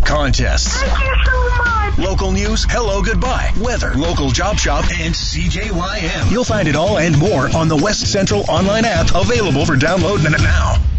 contests. Thank you so much. Local news, hello, goodbye, weather, local job shop, and CJYM. You'll find it all and more on the West Central online app, available for download now.